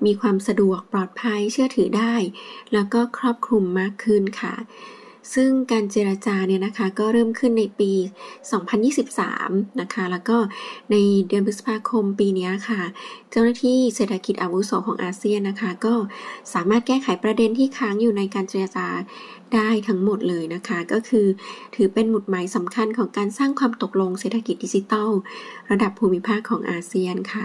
มีความสะดวกปลอดภัยเชื่อถือได้แล้วก็ครอบคลุมมากขึ้นค่ะซึ่งการเจรจาเนี่ยนะคะก็เริ่มขึ้นในปี 2023 นะคะแล้วก็ในเดือนพฤษภาคมปีนี้ค่ะเจ้าหน้าที่เศรษฐกิจอาวุโสของอาเซียนนะคะก็สามารถแก้ไขประเด็นที่ค้างอยู่ในการเจรจาได้ทั้งหมดเลยนะคะก็คือถือเป็นหมุดหมายสำคัญของการสร้างความตกลงเศรษฐกิจดิจิทัลระดับภูมิภาคของอาเซียนค่ะ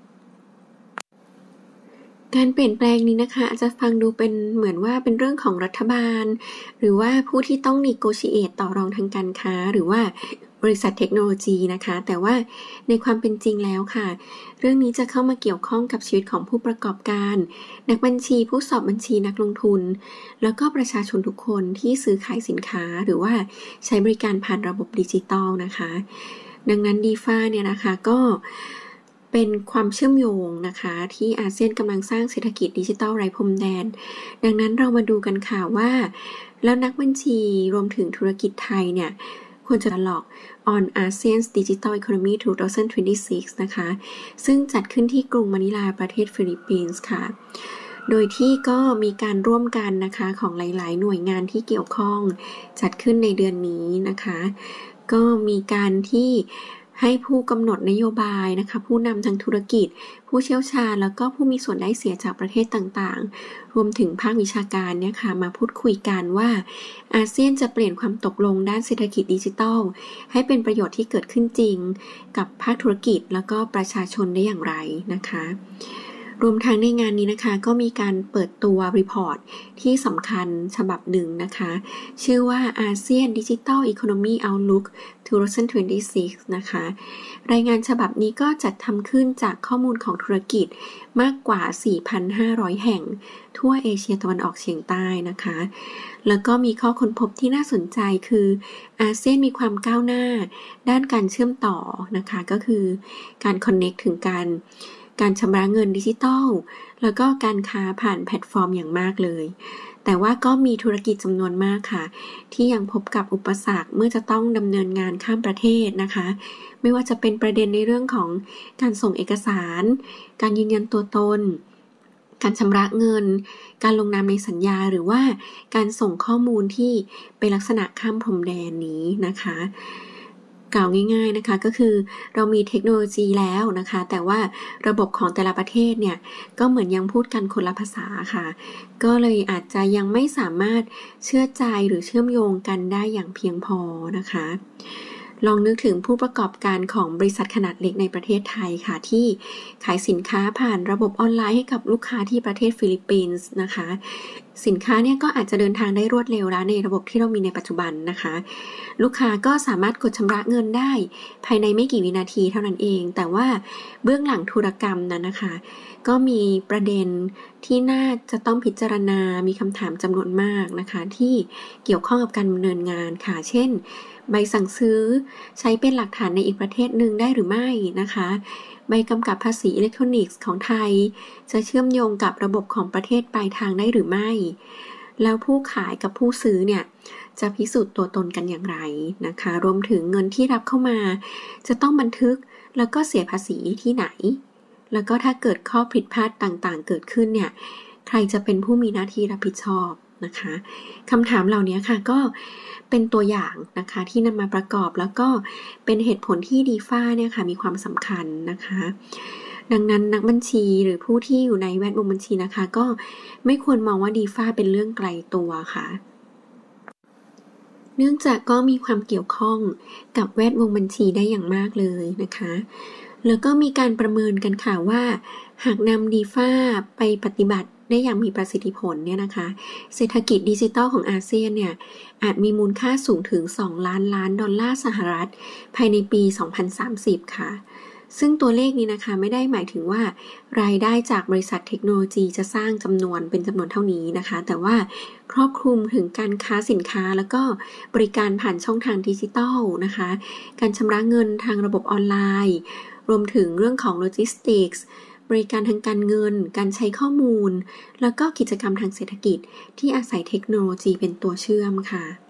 การเปลี่ยนแปลงนี้นะคะอาจจะฟังดูเป็นเหมือนว่าเป็นเรื่องของรัฐบาลหรือว่าผู้ที่ต้อง negotiate ต่อรองทางการค้าหรือว่าบริษัทเทคโนโลยีนะคะแต่ว่าในความเป็นจริงแล้วค่ะเรื่องนี้จะเข้ามาเกี่ยวข้องกับชีวิตของผู้ประกอบการนักบัญชีผู้สอบบัญชีนักลงทุนแล้วก็ประชาชนทุกคนที่ซื้อขายสินค้าหรือว่าใช้บริการผ่านระบบดิจิตอลนะคะดังนั้น DeFi เนี่ยนะคะก็เป็นความเชื่อมโยงนะคะที่อาเซียนกำลังสร้างเศรษฐกิจดิจิทัลไร้พรมแดนดังนั้นเรามาดูกันค่ะว่าแล้วนักบัญชีรวมถึงธุรกิจไทยเนี่ยควรจะหลอก on ASEAN's Digital Economy 2026 นะคะซึ่งจัดขึ้นที่กรุงมะนิลาประเทศฟิลิปปินส์ค่ะโดยที่ก็มีการร่วมกันนะคะของหลายๆหน่วยงานที่เกี่ยวข้องจัดขึ้นในเดือนนี้นะคะก็มีการที่ให้ผู้กำหนดนโยบายนะคะผู้นำทางธุรกิจผู้เชี่ยวชาญแล้วก็ผู้มีส่วนได้เสียจากประเทศต่างๆรวมถึงภาควิชาการเนี่ยค่ะมาพูดคุยกันว่าอาเซียนจะเปลี่ยนความตกลงด้านเศรษฐกิจดิจิทัลให้เป็นประโยชน์ที่เกิดขึ้นจริงกับภาคธุรกิจแล้วก็ประชาชนได้อย่างไรนะคะรวมทั้งในงานนี้นะคะก็มีการเปิดตัวรีพอร์ตที่สำคัญฉบับหนึ่งนะคะชื่อว่า ASEAN Digital Economy Outlook 2026 นะคะรายงานฉบับนี้ก็จัดทำขึ้นจากข้อมูลของธุรกิจมากกว่า 4,500 แห่งทั่วเอเชียตะวันออกเฉียงใต้นะคะแล้วก็มีข้อค้นพบที่น่าสนใจคืออาเซียนมีความก้าวหน้าด้านการเชื่อมต่อนะคะก็คือการ connect ถึงการชำระเงินดิจิทัลแล้วก็การค้าผ่านแพลตฟอร์มอย่างมากเลยแต่ว่าก็มีธุรกิจจำนวนมากค่ะที่ยังพบกับอุปสรรคเมื่อจะต้องดำเนินงานข้ามประเทศนะคะไม่ว่าจะเป็นประเด็นในเรื่องของการส่งเอกสารการยืนยันตัวตนการชำระเงินการลงนามในสัญญาหรือว่าการส่งข้อมูลที่เป็นลักษณะข้ามพรมแดนนี้นะคะกล่าวง่ายๆนะคะก็คือเรามีเทคโนโลยีแล้วนะคะแต่ว่าระบบของแต่ละประเทศเนี่ยก็เหมือนยังพูดกันคนละภาษาค่ะก็เลยอาจจะยังไม่สามารถเชื่อใจหรือเชื่อมโยงกันได้อย่างเพียงพอนะคะลองนึกถึงผู้ประกอบการของบริษัทขนาดเล็กในประเทศไทยค่ะที่ขายสินค้าผ่านระบบออนไลน์ให้กับลูกค้าที่ประเทศฟิลิปปินส์นะคะสินค้าเนี่ยก็อาจจะเดินทางได้รวดเร็วแล้วในระบบที่เรามีในปัจจุบันนะคะลูกค้าก็สามารถกดชำระเงินได้ภายในไม่กี่วินาทีเท่านั้นเองแต่ว่าเบื้องหลังธุรกรรมนั้นนะคะก็มีประเด็นที่น่าจะต้องพิจารณามีคำถามจำนวนมากนะคะที่เกี่ยวข้องกับการดำเนินงานค่ะเช่นใบสั่งซื้อใช้เป็นหลักฐานในอีกประเทศหนึ่งได้หรือไม่นะคะใบกำกับภาษีอิเล็กทรอนิกส์ของไทยจะเชื่อมโยงกับระบบของประเทศปลายทางได้หรือไม่แล้วผู้ขายกับผู้ซื้อเนี่ยจะพิสูจน์ตัวตนกันอย่างไรนะคะรวมถึงเงินที่รับเข้ามาจะต้องบันทึกแล้วก็เสียภาษีที่ไหนแล้วก็ถ้าเกิดข้อผิดพลาดต่างๆเกิดขึ้นเนี่ยใครจะเป็นผู้มีหน้าที่รับผิดชอบนะคะคำถามเหล่านี้ค่ะก็เป็นตัวอย่างนะคะที่นำมาประกอบแล้วก็เป็นเหตุผลที่ DeFi เนี่ยค่ะมีความสำคัญนะคะดังนั้นนักบัญชีหรือผู้ที่อยู่ในแวดวงบัญชีนะคะก็ไม่ควรมองว่า DeFi เป็นเรื่องไกลตัวค่ะเนื่องจากก็มีความเกี่ยวข้องกับแวดวงบัญชีได้อย่างมากเลยนะคะแล้วก็มีการประเมินกันค่ะว่าหากนำ DeFi ไปปฏิบัติได้อย่างมีประสิทธิผลเนี่ยนะคะเศรษฐกิจดิจิทัลของอาเซียนเนี่ยอาจมีมูลค่าสูงถึง$2 ล้านสหรัฐภายในปี 2030 ค่ะซึ่งตัวเลขนี้นะคะไม่ได้หมายถึงว่ารายได้จากบริษัทเทคโนโลยีจะสร้างจำนวนเท่านี้นะคะแต่ว่าครอบคลุมถึงการค้าสินค้าแล้วก็บริการผ่านช่องทางดิจิทัลนะคะการชำระเงินทางระบบออนไลน์รวมถึงเรื่องของโลจิสติกส์บริการทางการเงินการใช้ข้อมูลแล้วก็กิจกรรมทางเศรษฐกิจที่อาศัยเทคโนโลยีเป็นตัวเชื่อมค่ะ